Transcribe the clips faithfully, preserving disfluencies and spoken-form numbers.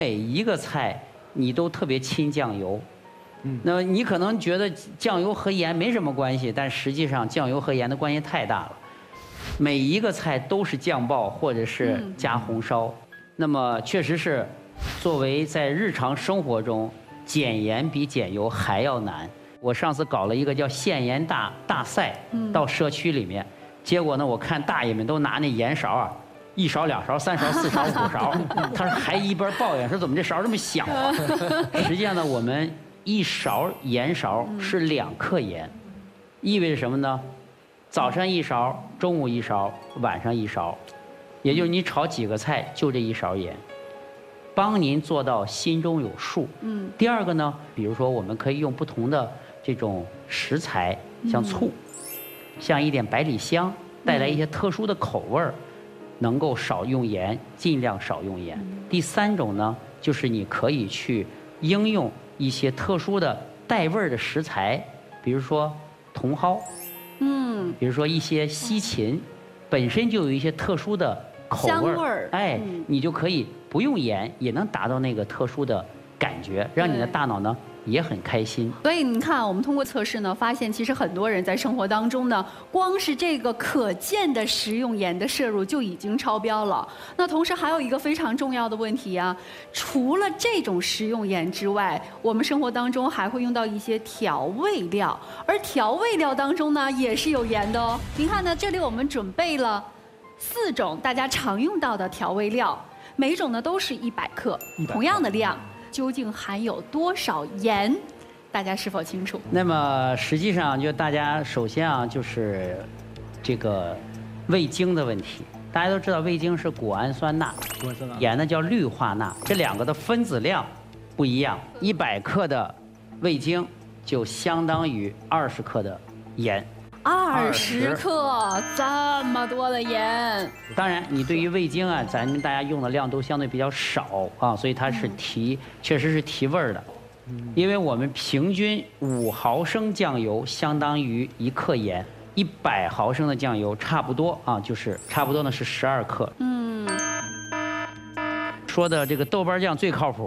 每一个菜你都特别亲酱油。嗯，那么你可能觉得酱油和盐没什么关系，但实际上酱油和盐的关系太大了。每一个菜都是酱爆或者是加红烧，嗯、那么确实是，作为在日常生活中减盐比减油还要难。我上次搞了一个叫限盐大大赛，到社区里面，结果呢，我看大爷们都拿那盐勺啊。一勺、两勺、三勺、四勺、五勺，他说还一边抱怨说怎么这勺这么小啊？实际上呢，我们一勺盐勺是两克盐，意味着什么呢？早上一勺，中午一勺，晚上一勺，也就是你炒几个菜就这一勺盐，帮您做到心中有数。嗯。第二个呢，比如说我们可以用不同的这种食材，像醋，像一点百里香，带来一些特殊的口味儿。能够少用盐，尽量少用盐。第三种呢，就是你可以去应用一些特殊的带味儿的食材，比如说茼蒿，嗯，比如说一些西芹，本身就有一些特殊的口味儿，哎，你就可以不用盐，也能达到那个特殊的感觉，让你的大脑呢也很开心。 所以你看，我们通过测试呢，发现其实很多人在生活当中呢，光是这个可见的食用盐的摄入就已经超标了。那同时还有一个非常重要的问题啊，除了这种食用盐之外，我们生活当中还会用到一些调味料，而调味料当中呢也是有盐的哦。您看呢，这里我们准备了四种大家常用到的调味料，每种呢都是一百克，同样的量。究竟含有多少盐？大家是否清楚？ 那么实际上，就大家首先啊，就是这个味精的问题。大家都知道，味精是谷氨酸钠，盐呢叫氯化钠，这两个的分子量不一样。一百克的味精就相当于二十克的盐。 二十克，这么多的盐。 当然，你对于味精啊，咱们大家用的量都相对比较少啊，所以它是提，确实是提味儿的。因为我们平均五毫升酱油相当于一克盐，一百毫升的酱油差不多啊，就是差不多呢是十二克。嗯。说的这个豆瓣酱最靠谱。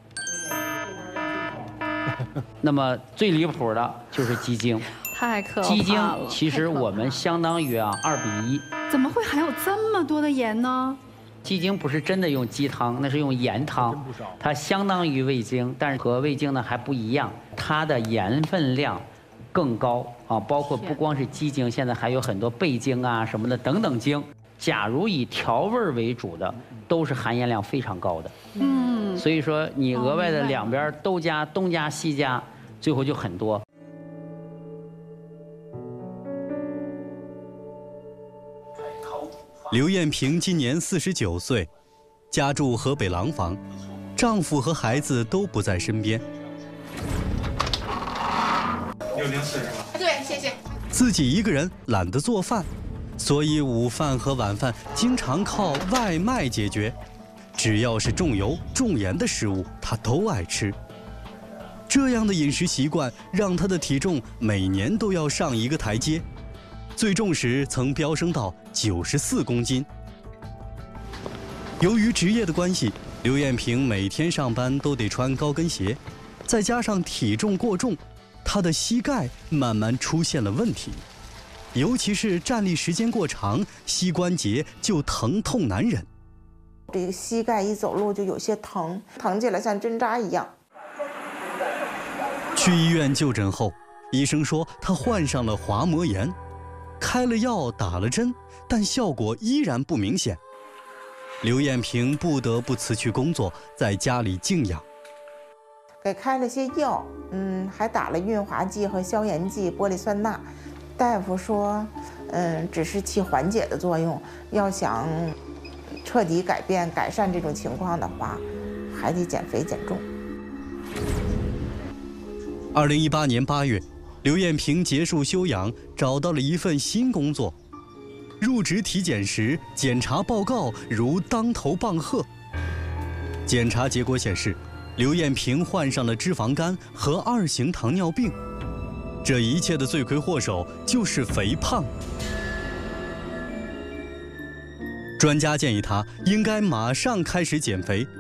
那么最离谱的就是鸡精。 太可怕了！ 鸡精其实我们相当于啊二比一。 怎么会含有这么多的盐呢？ 鸡精不是真的用鸡汤，那是用盐汤，它相当于味精，但是和味精呢还不一样，它的盐分量更高啊，包括不光是鸡精，现在还有很多倍精啊什么的等等精。假如以调味为主的，都是含盐量非常高的。嗯，所以说你额外的两边都加，东加西加，最后就很多。 刘艳萍今年四十九岁，家住河北廊坊，丈夫和孩子都不在身边。 有零食是吧？对，谢谢。 自己一个人懒得做饭，所以午饭和晚饭经常靠外卖解决。只要是重油重盐的食物，她都爱吃。这样的饮食习惯让她的体重每年都要上一个台阶。最重时曾飙升到九十四公斤。由于职业的关系，刘艳萍每天上班都得穿高跟鞋，再加上体重过重，她的膝盖慢慢出现了问题，尤其是站立时间过长，膝关节就疼痛难忍。 这个膝盖一走路就有些疼，疼起来像针扎一样。 去医院就诊后，医生说她患上了滑膜炎。开了药，打了针，但效果依然不明显。刘艳萍不得不辞去工作，在家里静养。 给开了些药，嗯，还打了润滑剂和消炎剂玻璃酸钠。大夫说，嗯，只是起缓解的作用，要想彻底改变、改善这种情况的话，还得减肥减重。 二零一八年八月。刘艳萍结束休养，找到了一份新工作。入职体检时，检查报告如当头棒喝。检查结果显示，刘艳萍患上了脂肪肝和二型糖尿病。这一切的罪魁祸首就是肥胖。专家建议她应该马上开始减肥，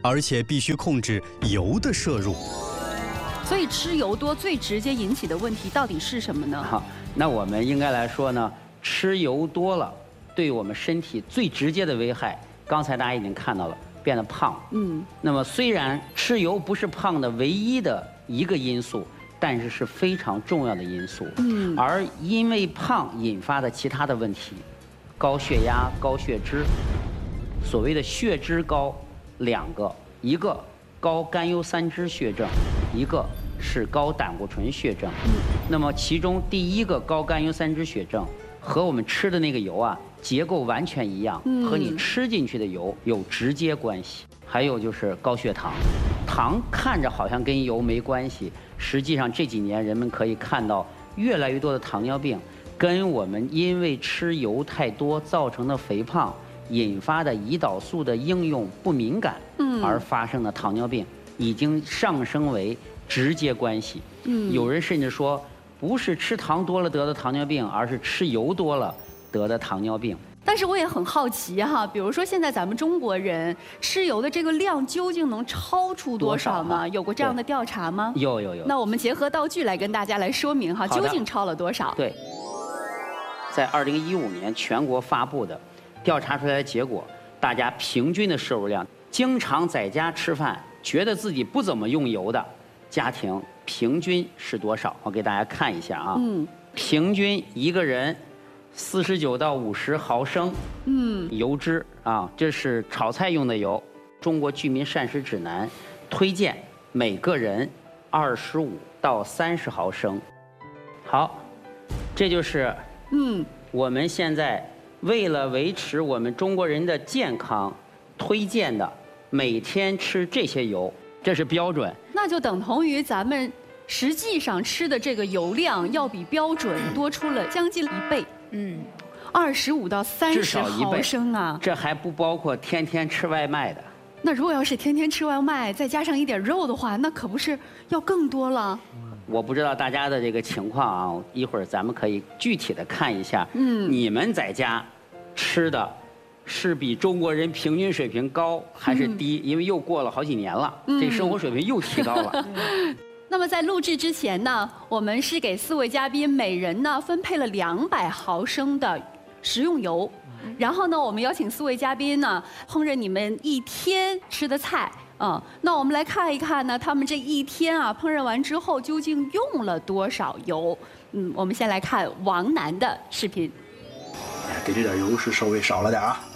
而且必须控制油的摄入。 所以吃油多最直接引起的问题到底是什么呢？ 好，那我们应该来说呢，吃油多了，对我们身体最直接的危害，刚才大家已经看到了，变得胖。嗯。那么虽然吃油不是胖的唯一的一个因素，但是是非常重要的因素。嗯。而因为胖引发的其他的问题，高血压、高血脂，所谓的血脂高，两个，一个高甘油三酯血症，一个是高胆固醇血症。嗯。那么其中第一个高甘油三酯血症和我们吃的那个油啊结构完全一样，和你吃进去的油有直接关系。还有就是高血糖，糖看着好像跟油没关系，实际上这几年人们可以看到越来越多的糖尿病跟我们因为吃油太多造成的肥胖引发的胰岛素的应用不敏感而发生的糖尿病已经上升为直接关系。嗯，有人甚至说不是吃糖多了得的糖尿病，而是吃油多了得的糖尿病。 但是我也很好奇哈，比如说现在咱们中国人吃油的这个量究竟能超出多少呢？有过这样的调查吗？ 有有有。 那我们结合道具来跟大家来说明哈，究竟超了多少？ 对，在二零一五年全国发布的调查出来的结果，大家平均的摄入量，经常在家吃饭，觉得自己不怎么用油的家庭，平均是多少？我给大家看一下啊。嗯。平均一个人四十九到五十毫升，嗯，油脂啊，这是炒菜用的油。中国居民膳食指南推荐每个人二十五到三十毫升。好，这就是嗯，我们现在为了维持我们中国人的健康推荐的每天吃这些油，这是标准。 那就等同于咱们实际上吃的这个油量要比标准多出了将近一倍。嗯，二十五到三十毫升啊， 这还不包括天天吃外卖的。 那如果要是天天吃外卖，再加上一点肉的话，那可不是要更多了。 我不知道大家的这个情况啊，一会儿咱们可以具体的看一下。嗯，你们在家吃的是比中国人平均水平高还是低？嗯、因为又过了好几年了，嗯、这生活水平又提高了。 那么在录制之前呢，我们是给四位嘉宾每人呢分配了两百毫升的食用油，然后呢，我们邀请四位嘉宾呢烹饪你们一天吃的菜啊、嗯。那我们来看一看呢，他们这一天啊烹饪完之后究竟用了多少油？嗯，我们先来看王楠的视频。 给这点油是稍微少了点啊。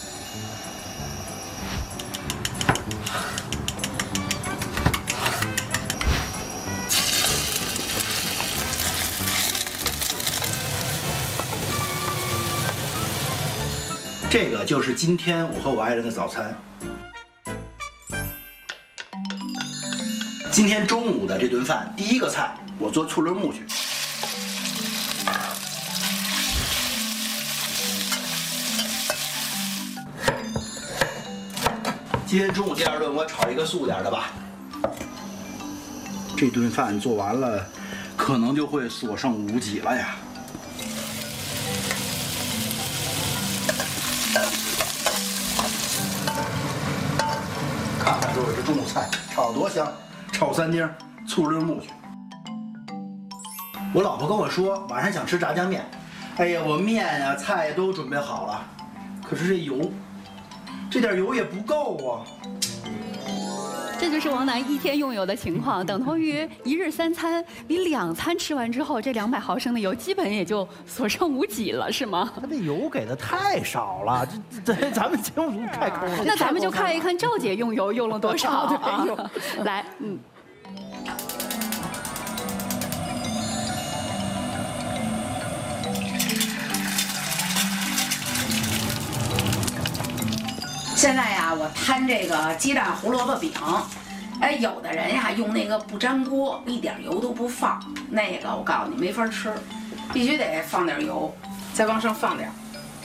这个就是今天我和我爱人的早餐。今天中午的这顿饭，第一个菜我做醋溜木去。今天中午第二顿我炒一个素点的吧。这顿饭做完了，可能就会所剩无几了呀。看看这我这中午菜炒多香，炒三丁，醋溜木去。我老婆跟我说晚上想吃炸酱面，哎呀，我面呀、菜都准备好了，可是这油，这点油也不够啊。 这就是王楠一天用油的情况，等同于一日三餐。你两餐吃完之后，这两百毫升的油基本也就所剩无几了，是吗？ 他这油给的太少了，这这咱们节目组太抠了。 那咱们就看一看赵姐用油用了多少啊？来，嗯。 现在呀，我摊这个鸡蛋胡萝卜饼，哎，有的人呀用那个不粘锅，一点油都不放，那个我告诉你没法吃，必须得放点油，再往上放点。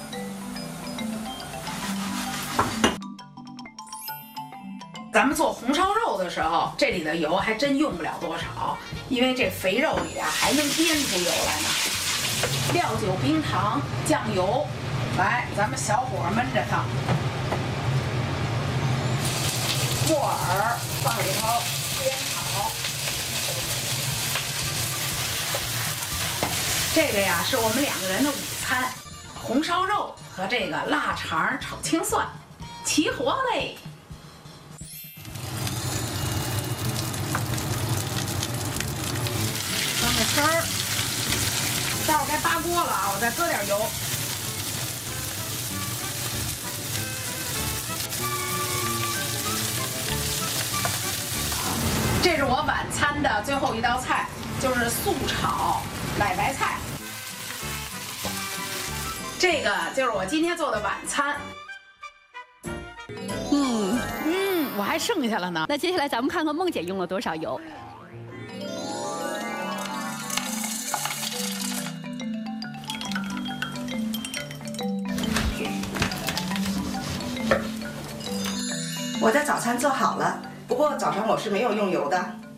咱们做红烧肉的时候，这里的油还真用不了多少，因为这肥肉里啊还能煸出油来呢。料酒、冰糖、酱油，来，咱们小火焖着它。 木耳放里头煸炒。这个呀是我们两个人的午餐，红烧肉和这个腊肠炒青蒜，齐活嘞！翻个圈儿，待会儿该扒锅了啊，我再搁点油。这是我晚餐的最后一道菜，就是素炒奶白菜。这个就是我今天做的晚餐。 嗯嗯，我还剩下了呢。那接下来咱们看看梦姐用了多少油。 我的早餐做好了，不过早上我是没有用油的。